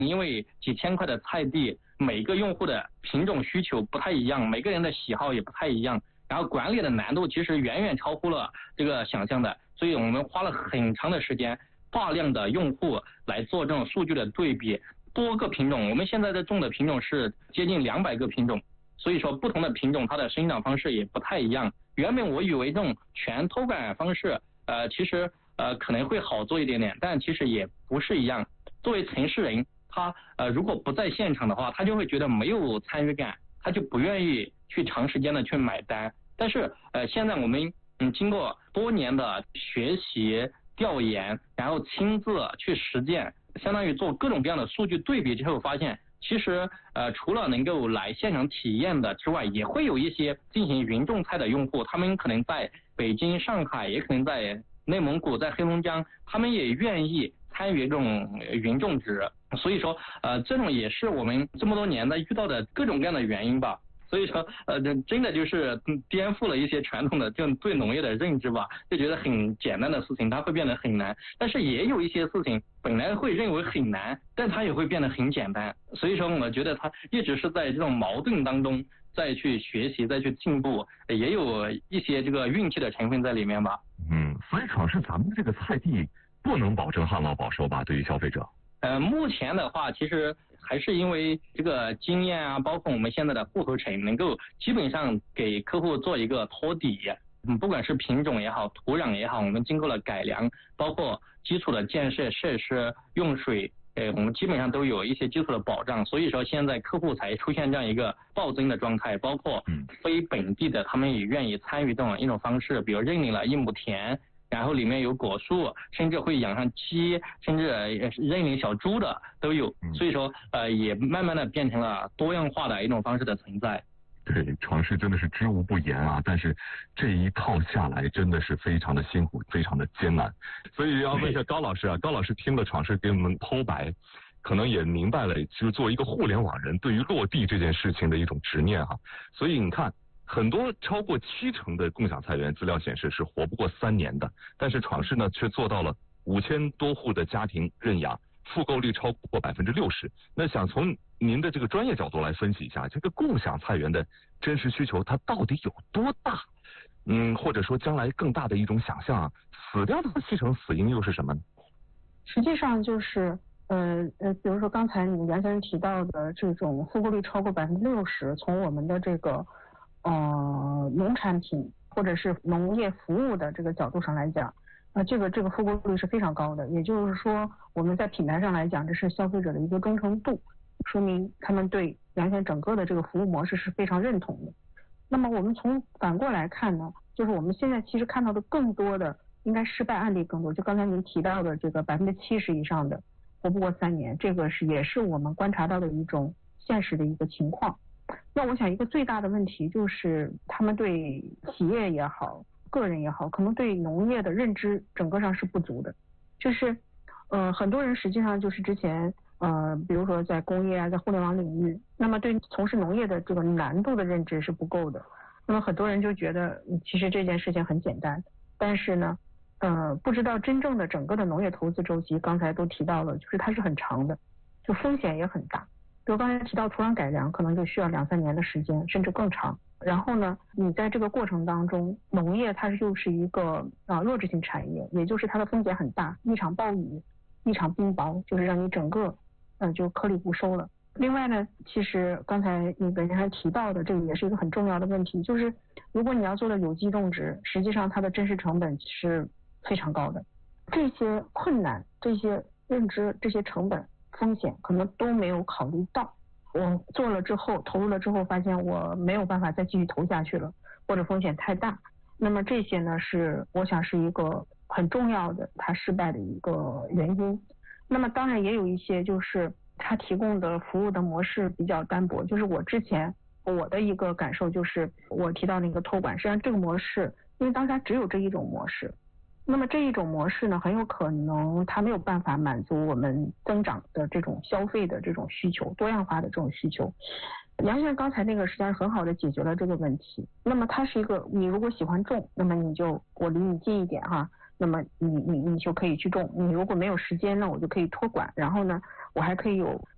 因为几千块的菜地，每个用户的品种需求不太一样，每个人的喜好也不太一样，然后管理的难度其实远远超乎了这个想象的，所以我们花了很长的时间，大量的用户来做这种数据的对比，多个品种，我们现在的种的品种是接近200个品种，所以说不同的品种它的生长方式也不太一样。原本我以为这种全托管方式其实可能会好做一点点，但其实也不是一样。作为城市人，他如果不在现场的话，他就会觉得没有参与感，他就不愿意去长时间的去买单。但是现在我们经过多年的学习调研，然后亲自去实践，相当于做各种各样的数据对比之后，发现其实除了能够来现场体验的之外，也会有一些进行云种菜的用户，他们可能在北京、上海，也可能在内蒙古、在黑龙江，他们也愿意参与这种云种植。所以说这种也是我们这么多年的遇到的各种各样的原因吧。所以说真的就是颠覆了一些传统的这种对农业的认知吧，就觉得很简单的事情它会变得很难，但是也有一些事情本来会认为很难，但它也会变得很简单。所以说我觉得它一直是在这种矛盾当中再去学习再去进步，也有一些这个运气的成分在里面吧。 所以主要是咱们这个菜地不能保证旱涝保收吧，对于消费者。 目前的话，其实还是因为这个经验啊，包括我们现在的户头城能够基本上给客户做一个托底，不管是品种也好，土壤也好，我们经过了改良，包括基础的建设设施、用水，我们基本上都有一些基础的保障，所以说现在客户才出现这样一个暴增的状态，包括非本地的他们也愿意参与这种一种方式，比如认领了一亩田。然后里面有果树，甚至会养上鸡，甚至认领小猪的都有，所以说也慢慢的变成了多样化的一种方式的存在。 对，闯市真的是知无不言啊，但是这一套下来真的是非常的辛苦，非常的艰难。所以要问一下高老师啊，高老师听了闯市给我们剖白，可能也明白了，就是作为一个互联网人对于落地这件事情的一种执念哈。所以你看。很多超过70%的共享菜园资料显示是活不过3年的，但是闯市呢却做到了5000多户的家庭认养，复购率超过60%。那想从您的这个专业角度来分析一下，这个共享菜园的真实需求它到底有多大？或者说将来更大的一种想象啊，死掉的70%死因又是什么呢？ 实际上就是比如说刚才你杨先生提到的这种复购率超过60%，从我们的这个农产品或者是农业服务的这个角度上来讲，这个复购率是非常高的。也就是说，我们在品牌上来讲，这是消费者的一个忠诚度，说明他们对杨先整个的这个服务模式是非常认同的。那么我们从反过来看呢，就是我们现在其实看到的更多的应该失败案例更多，就刚才您提到的这个70%以上的活不过3年，这个也是我们观察到的一种现实的一个情况。那我想一个最大的问题就是他们对企业也好个人也好，可能对农业的认知整个上是不足的。就是很多人实际上就是之前比如说在工业啊，在互联网领域，那么对从事农业的这个难度的认知是不够的。那么很多人就觉得其实这件事情很简单，但是呢不知道真正的整个的农业投资周期，刚才都提到了，就是它是很长的，就风险也很大。比如刚才提到土壤改良，可能就需要2-3年的时间，甚至更长。然后呢，你在这个过程当中，农业它就是一个弱质性产业，也就是它的风险很大，一场暴雨，一场冰雹，就是让你整个就颗粒无收了。另外呢，其实刚才你本身还提到的，这个也是一个很重要的问题，就是如果你要做的有机种植，实际上它的真实成本是非常高的。这些困难、这些认知、这些成本风险可能都没有考虑到，我做了之后投入了之后发现我没有办法再继续投下去了，或者风险太大，那么这些呢是我想是一个很重要的它失败的一个原因。那么当然也有一些就是它提供的服务的模式比较单薄，就是我之前我的一个感受就是我提到那个托管，实际上这个模式因为当下只有这一种模式，那么这一种模式呢，很有可能它没有办法满足我们增长的这种消费的这种需求，多样化的这种需求。杨先生刚才那个实际上很好的解决了这个问题。那么它是一个，你如果喜欢种，那么我离你近一点哈，那么你就可以去种。你如果没有时间呢，我就可以托管，然后呢，我还可以有